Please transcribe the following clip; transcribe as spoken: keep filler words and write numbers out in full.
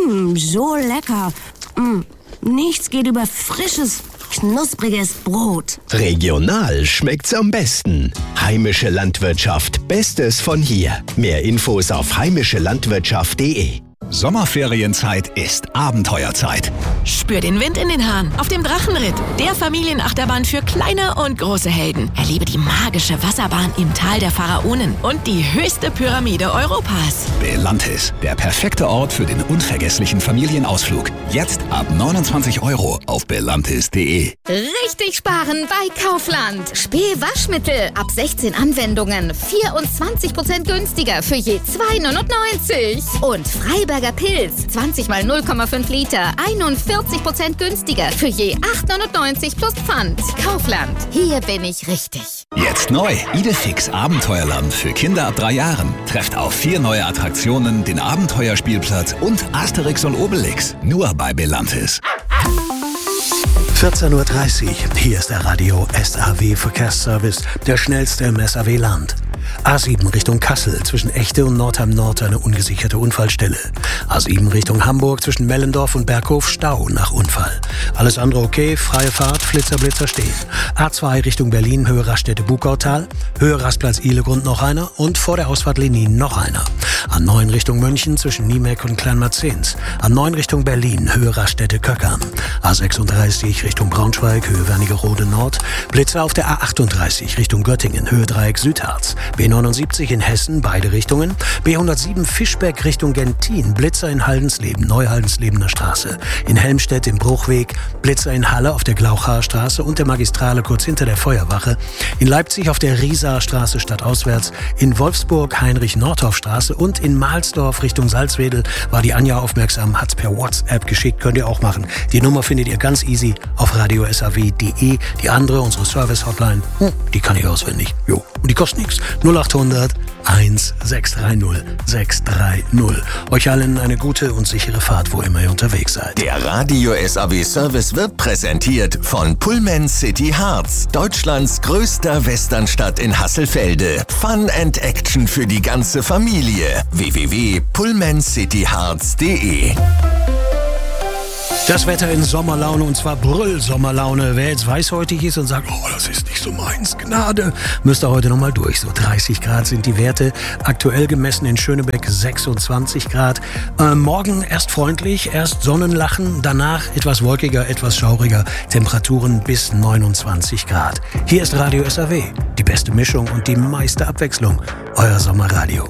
Mmm, so lecker. Mm, nichts geht über frisches, knuspriges Brot. Regional schmeckt's am besten. Heimische Landwirtschaft, Bestes von hier. Mehr Infos auf heimische landwirtschaft punkt de. Sommerferienzeit ist Abenteuerzeit. Spür den Wind in den Haaren auf dem Drachenritt, der Familienachterbahn für kleine und große Helden. Erlebe die magische Wasserbahn im Tal der Pharaonen und die höchste Pyramide Europas. Belantis, der perfekte Ort für den unvergesslichen Familienausflug. Jetzt ab neunundzwanzig Euro auf belantis punkt de. Richtig sparen bei Kaufland. Spee Waschmittel ab sechzehn Anwendungen. vierundzwanzig Prozent günstiger für je zwei neunundneunzig. Und Freiberger Pilz, zwanzig mal null Komma fünf Liter, einundvierzig Prozent günstiger für je acht neunundneunzig plus Pfand. Kaufland, hier bin ich richtig. Jetzt neu, Idefix Abenteuerland für Kinder ab drei Jahren. Trefft auf vier neue Attraktionen, den Abenteuerspielplatz und Asterix und Obelix. Nur bei Belantis. vierzehn Uhr dreißig, hier ist der Radio S A W Verkehrsservice, der schnellste im S A W-Land. A sieben Richtung Kassel, zwischen Echte und Nordheim Nord eine ungesicherte Unfallstelle. A sieben Richtung Hamburg, zwischen Mellendorf und Berghof Stau nach Unfall. Alles andere okay, freie Fahrt, Flitzer, Blitzer stehen. A zwei Richtung Berlin, Höhe Raststätte Bukautal, Höhe Rastplatz Ihlegrund noch einer und vor der Ausfahrt Lenin noch einer. A neun Richtung München, zwischen Niemek und Kleinmarzens. A neun Richtung Berlin, Höhe Raststätte Köckern. A sechsunddreißig Richtung Braunschweig, Höhe Wernigerode Nord. Blitzer auf der A achtunddreißig Richtung Göttingen, Höhe Dreieck Südharz. B neunundsiebzig in Hessen, beide Richtungen. B hundertsieben Fischbeck Richtung Gentin, Blitzer in Haldensleben, Neuhaldenslebener Straße. In Helmstedt im Bruchweg, Blitzer in Halle auf der Glauchaer Straße und der Magistrale kurz hinter der Feuerwache. In Leipzig auf der Riesaer Straße stadtauswärts. In Wolfsburg Heinrich-Nordhoff-Straße und in Mahlsdorf Richtung Salzwedel war die Anja aufmerksam, hat's per WhatsApp geschickt, könnt ihr auch machen. Die Nummer findet ihr ganz easy auf radio s a w punkt de. Die andere, unsere Service-Hotline, hm, die kann ich auswendig. Jo, und die kostet nichts. null achthundert eins sechs drei null sechs drei null. Euch allen eine gute und sichere Fahrt, wo immer ihr unterwegs seid. Der Radio S A W Service wird präsentiert von Pullman City Harz, Deutschlands größter Westernstadt in Hasselfelde. Fun and Action für die ganze Familie. w w w punkt pullman city harz punkt de. Das Wetter in Sommerlaune, und zwar Brüll-Sommerlaune. Wer jetzt weißhäutig ist und sagt, oh, das ist nicht so meins, Gnade, müsste heute nochmal durch. So dreißig Grad sind die Werte. Aktuell gemessen in Schönebeck sechsundzwanzig Grad. Äh, morgen erst freundlich, erst Sonnenlachen, danach etwas wolkiger, etwas schauriger. Temperaturen bis neunundzwanzig Grad. Hier ist Radio S A W. Die beste Mischung und die meiste Abwechslung. Euer Sommerradio.